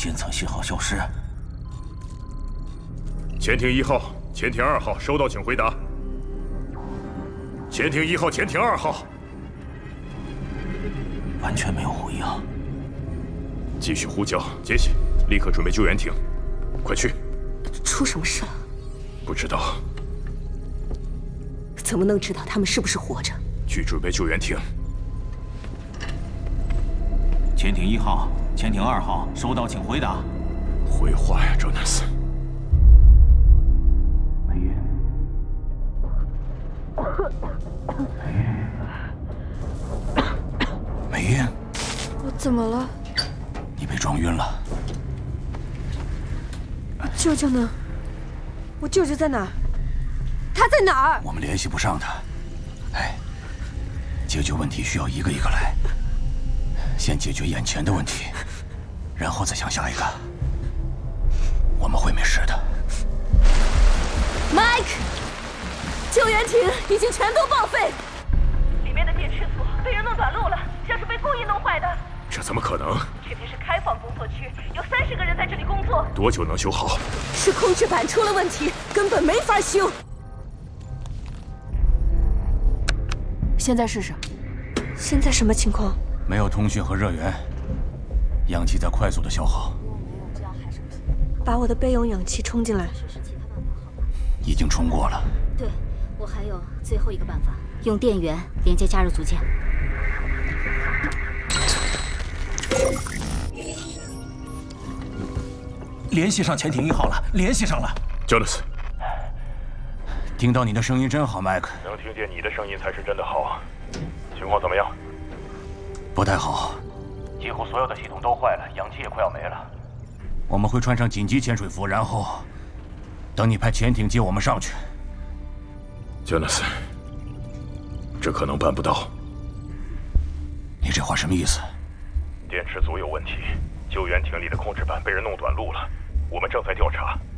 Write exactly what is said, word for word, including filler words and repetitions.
监测信号消失。 潜艇一号、潜艇二号收到，请回答。潜艇一号、潜艇二号， 完全没有回应。 继续呼叫，杰西，立刻准备救援艇，快去！ 出什么事了？ 不知道。 怎么能知道他们是不是活着？ 去准备救援艇。 潜艇一号、潜艇二号收到，请回答。 回话呀，周纳斯。 梅云，梅云，梅云， 我怎么了？ 你被撞晕了。 舅舅呢？我舅舅在哪儿？他在哪儿？ 我们联系不上他。哎，解决问题需要一个一个来，先解决眼前的问题，然后再想下一个。我们会没事的。 Mike， 救援艇已经全都报废， 里面的电池组被人弄短路了，像是被故意弄坏的。 这怎么可能？ 这边是开放工作区，有三十个人在这里工作。 多久能修好？ 是控制板出了问题，根本没法修。现在试试。现在什么情况？ 没有通讯和热源，氧气在快速的消耗。 把我的备用氧气充进来。 已经充过了。 对，我还有最后一个办法，用电源连接加热组件。 联系上潜艇一号了，联系上了。 Jonas， 听到你的声音真好，麦克。 能听见你的声音才是真的好。情况怎么样？ 不太好， 几乎所有的系统都坏了，氧气也快要没了。 我们会穿上紧急潜水服，然后等你派潜艇接我们上去。 Jonas， 这可能办不到。 你这话什么意思？ 电池组有问题，救援艇里的控制板被人弄短路了，我们正在调查。